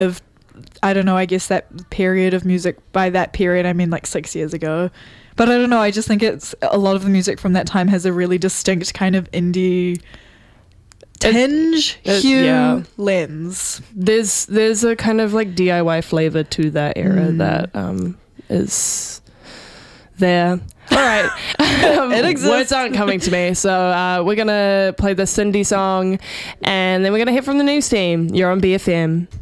of, I don't know, I guess that period of music. By that period, I mean like 6 years ago. But I don't know, I just think it's a lot of the music from that time has a really distinct kind of indie tinge, hue, lens. There's a kind of like DIY flavor to that era that is there. All right. It exists. Words aren't coming to me. So we're going to play the Cindy song and then we're going to hear from the news team. You're on BFM.